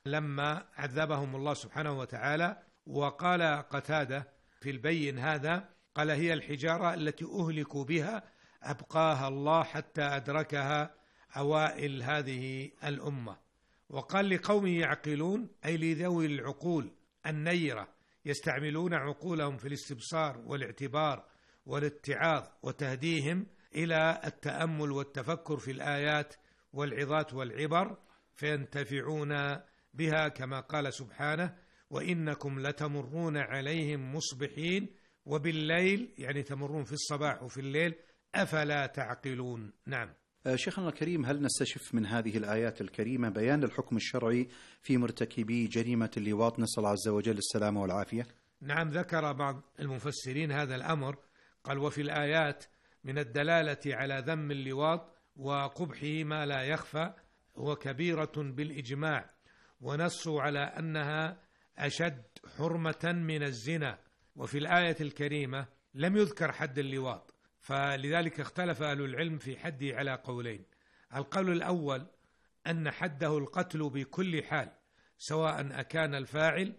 لما عذبهم الله سبحانه وتعالى. وقال قتادة في البين هذا قال: هي الحجارة التي أهلكوا بها أبقاها الله حتى أدركها أوائل هذه الأمة. وقال: لقوم يعقلون، أي لذوي العقول النيرة يستعملون عقولهم في الاستبصار والاعتبار والاتعاظ، وتهديهم إلى التأمل والتفكر في الآيات والعظات والعبر فينتفعون بها، كما قال سبحانه: وإنكم لتمرون عليهم مصبحين وبالليل، يعني تمرون في الصباح وفي الليل، أفلا تعقلون. نعم. شيخنا الكريم، هل نستشف من هذه الآيات الكريمة بيان الحكم الشرعي في مرتكبي جريمة اللواط، نسأل الله عز وجل السلامة والعافية؟ نعم، ذكر بعض المفسرين هذا الأمر، قال: وفي الآيات من الدلالة على ذم اللواط وقبحه ما لا يخفى، هو كبيرة بالإجماع، ونصوا على أنها أشد حرمة من الزنا. وفي الآية الكريمة لم يذكر حد اللواط، فلذلك اختلف أهل العلم في حده على قولين. القول الأول أن حده القتل بكل حال، سواء أكان الفاعل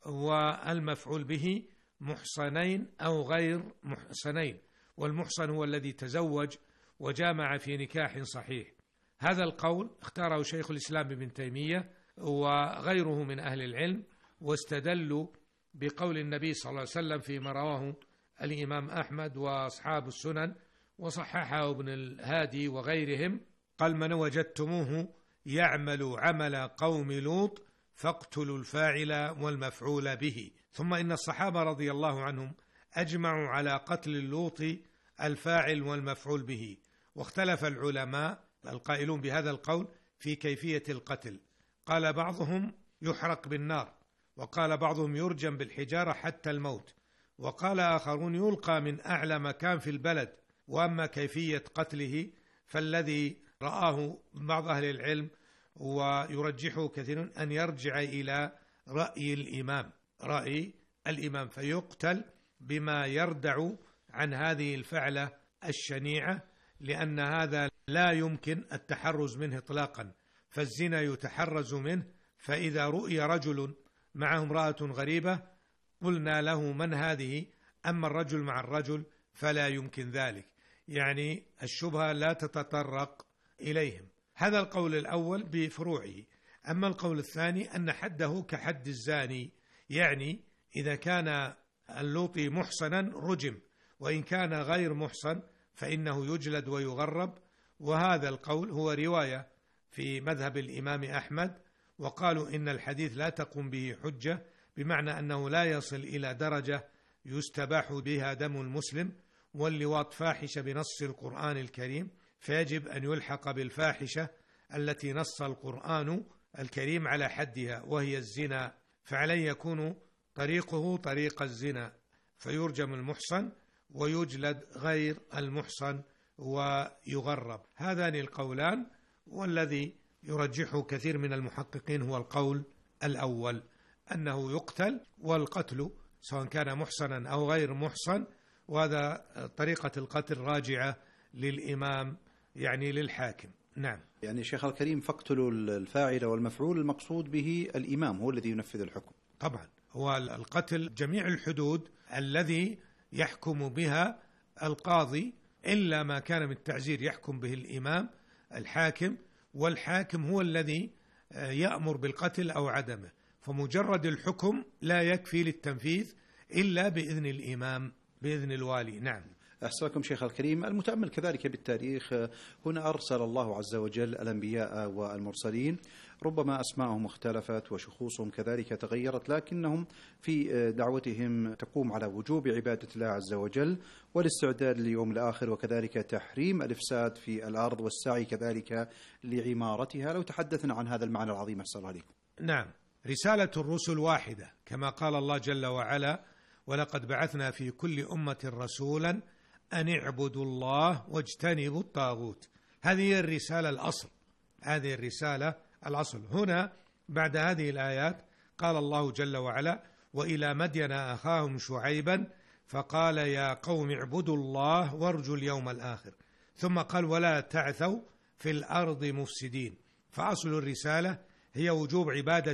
والمفعول به محصنين أو غير محصنين، والمحصن هو الذي تزوج وجامع في نكاح صحيح. هذا القول اختاره شيخ الإسلام ابن تيمية وغيره من أهل العلم، واستدلوا بقول النبي صلى الله عليه وسلم فيما رواه الإمام أحمد وأصحاب السنن وصححه ابن الهادي وغيرهم، قال: من وجدتموه يعمل عمل قوم لوط فاقتلوا الفاعل والمفعول به. ثم إن الصحابة رضي الله عنهم أجمعوا على قتل اللوط الفاعل والمفعول به، واختلف العلماء القائلون بهذا القول في كيفية القتل. قال بعضهم يحرق بالنار، وقال بعضهم يرجم بالحجارة حتى الموت، وقال آخرون يلقى من أعلى مكان في البلد. وأما كيفية قتله فالذي رآه بعض أهل العلم ويرجحه كثير أن يرجع إلى رأي الإمام فيقتل بما يردع عن هذه الفعلة الشنيعة، لأن هذا لا يمكن التحرز منه إطلاقا، فالزنا يتحرز منه. فإذا رؤي رجل معه امرأة غريبة قلنا له: من هذه؟ أما الرجل مع الرجل فلا يمكن ذلك، يعني الشبهة لا تتطرق إليهم. هذا القول الأول بفروعه. أما القول الثاني أن حده كحد الزاني، يعني إذا كان اللوطي محصنا رجم، وإن كان غير محصن فإنه يجلد ويغرب. وهذا القول هو رواية في مذهب الإمام أحمد، وقالوا إن الحديث لا تقوم به حجة، بمعنى أنه لا يصل إلى درجة يستباح بها دم المسلم، واللواط فاحشة بنص القرآن الكريم، فيجب أن يلحق بالفاحشة التي نص القرآن الكريم على حدها وهي الزنا، فعليه يكون طريقه طريق الزنا، فيرجم المحصن ويجلد غير المحصن ويغرب. هذان القولان، والذي يرجحه كثير من المحققين هو القول الأول، أنه يقتل، والقتل سواء كان محصنا أو غير محصن، وهذا طريقة القتل راجعة للإمام، يعني للحاكم. نعم. يعني شيخ الكريم، فاقتلوا الفاعل والمفعول المقصود به الإمام هو الذي ينفذ الحكم. طبعا هو القتل جميع الحدود الذي يحكم بها القاضي، إلا ما كان من التعزير يحكم به الإمام الحاكم، والحاكم هو الذي يأمر بالقتل أو عدمه، فمجرد الحكم لا يكفي للتنفيذ إلا بإذن الإمام، بإذن الوالي. نعم. أحسنكم شيخ الكريم. المتأمل كذلك بالتاريخ، هنا أرسل الله عز وجل الأنبياء والمرسلين، ربما أسماءهم اختلفت وشخوصهم كذلك تغيرت، لكنهم في دعوتهم تقوم على وجوب عبادة الله عز وجل والاستعداد ليوم الآخر، وكذلك تحريم الإفساد في الأرض والسعي كذلك لعمارتها. لو تحدثنا عن هذا المعنى العظيم أحسن الله عليكم. نعم. رسالة الرسل واحدة، كما قال الله جل وعلا: ولقد بعثنا في كل أمة رسولا أن اعبدوا الله واجتنبوا الطاغوت. هذه الرسالة الأصل، هذه الرسالة الأصل. هنا بعد هذه الآيات قال الله جل وعلا: وإلى مدين أخاهم شعيبا فقال يا قوم اعبدوا الله وارجوا اليوم الآخر، ثم قال ولا تعثوا في الأرض مفسدين. فأصل الرسالة هي وجوب عبادة